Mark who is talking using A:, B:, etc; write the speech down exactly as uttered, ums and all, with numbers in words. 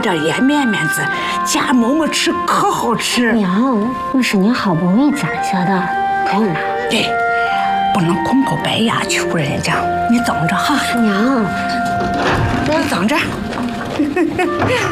A: 点盐面面子，夹馍馍吃可好吃。
B: 娘，那是您好不容易攒下的，不用拿。
A: 对，不能空口白牙求人家。你等着哈，
B: 娘，
A: 你等着。